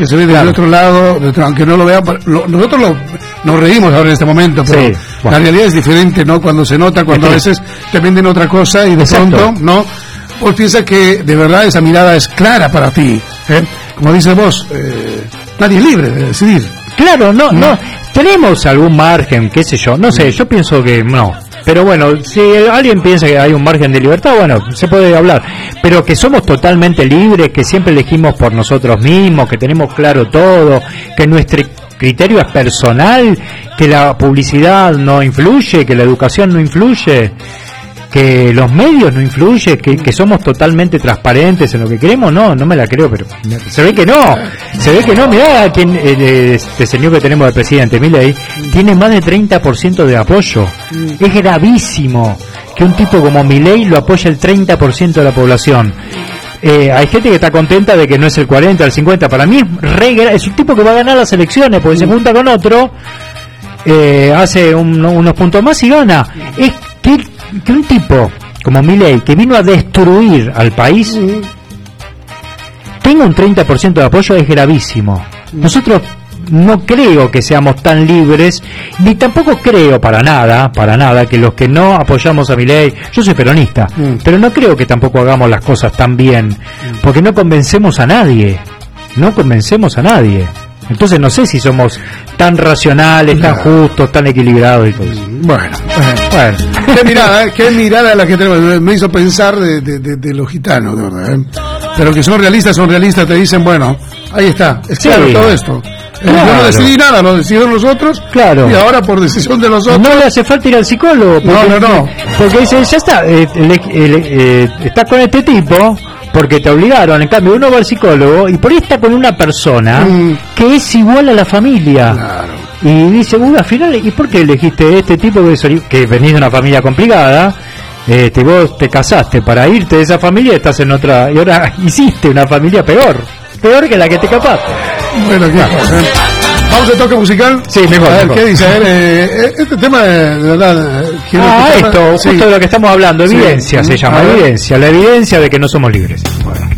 que se ve del otro lado, aunque no lo vean, nosotros nos reímos ahora en este momento, pero sí, bueno, la realidad es diferente, ¿no? Cuando se nota, cuando a veces te venden otra cosa y de pronto, ¿no? Vos piensas que de verdad esa mirada es clara para ti, ¿eh? Como dices vos, nadie es libre de decidir. Claro, no, tenemos algún margen, qué sé yo, no sé, yo pienso que no. Pero bueno, si alguien piensa que hay un margen de libertad, bueno, se puede hablar. Pero que somos totalmente libres, que siempre elegimos por nosotros mismos, que tenemos claro todo, que nuestro criterio es personal, que la publicidad no influye, que la educación no influye, que los medios no influyen, que somos totalmente transparentes en lo que queremos, no me la creo, pero se ve que no, mirá quién, este señor que tenemos de presidente, Milei, tiene más de 30% de apoyo, es gravísimo que un tipo como Milei lo apoye el 30% de la población. Hay gente que está contenta de que no es el 40, el 50, para mí es un tipo que va a ganar las elecciones, porque se junta con otro, hace unos puntos más y gana. Es que un tipo como Milei, que vino a destruir al país, tenga un 30% de apoyo, es gravísimo. Nosotros no creo que seamos tan libres, ni tampoco creo para nada, que los que no apoyamos a Milei, yo soy peronista, pero no creo que tampoco hagamos las cosas tan bien, porque no convencemos a nadie. Entonces no sé si somos tan racionales, tan justos, tan equilibrados y todo eso. Bueno. Qué mirada la que tenemos. Me hizo pensar de los gitanos, de verdad. Pero que son realistas, te dicen, bueno, ahí está, es claro todo esto. Yo no decidí nada, lo decidieron los otros. Claro. Y ahora por decisión de los otros. No le hace falta ir al psicólogo. Porque, no. Porque dice, ya está, estás con este tipo porque te obligaron. En cambio, uno va al psicólogo y por ahí está con una persona que es igual a la familia. Claro. Y dice, al final, ¿y por qué elegiste este tipo que venís de una familia complicada? Vos te casaste para irte de esa familia y estás en otra, y ahora hiciste una familia peor que la que te casaste. Bueno, ¿qué pasa? ¿Vamos al toque musical? Sí, mejor. A ver, ¿qué dice? Este tema de verdad... justo de lo que estamos hablando, evidencia se llama, evidencia, la evidencia de que no somos libres. Bueno.